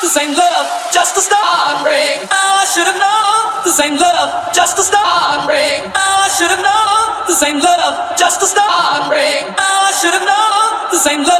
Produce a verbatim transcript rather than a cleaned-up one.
same love, just a start break. Oh, I should have known the same love, just a start break. Oh, I should have known the same love, just a start break. Oh, I should have known the same love.